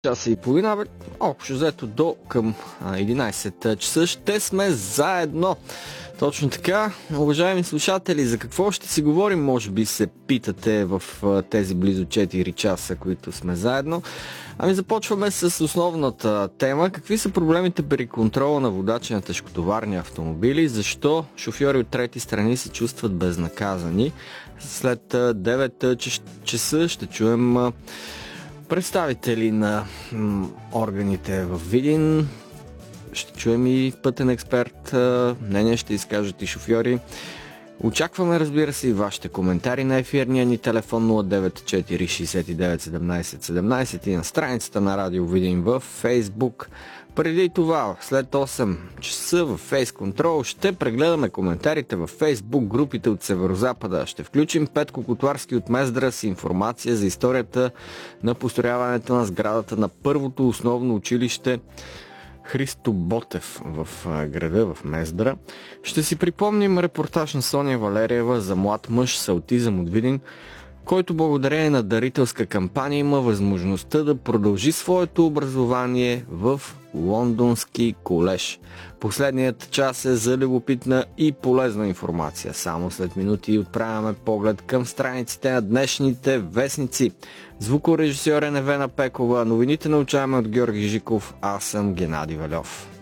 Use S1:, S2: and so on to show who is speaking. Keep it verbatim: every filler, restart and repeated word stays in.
S1: часа и половина, бе, общо взето до към единайсет часа ще сме заедно. Точно така, уважаеми слушатели, за какво ще си говорим, може би се питате в тези близо четири часа, които сме заедно. Ами започваме с основната тема. Какви са проблемите при контрола на водачи на тежкотоварни автомобили? Защо шофьори от трети страни се чувстват безнаказани? След девет часа ще чуем представители на м, органите в Видин. Ще чуем и пътен експерт. Мнение ще изкажат и шофьори. Очакваме, разбира се, и вашите коментари на ефирния ни телефон нула девет четири шейсет и девет седемнайсет седемнайсет и на страницата на Радио Видин в Фейсбук. Преди това, след осем часа в Фейс Контрол ще прегледаме коментарите в Фейсбук групите от Северозапада. Ще включим Петко Котварски от Мездра с информация за историята на построяването на сградата на първото основно училище Христо Ботев в града, в Мездра. Ще си припомним репортаж на Соня Валериева за млад мъж с аутизъм от Видин, който благодарение на дарителска кампания има възможността да продължи своето образование в Лондонски колеж. Последният час е за любопитна и полезна информация. Само след минути отправяме поглед към страниците на днешните вестници. Звукорежисьор е Невена Пекова, новините научаваме от Георги Жиков, аз съм Геннади Вальов.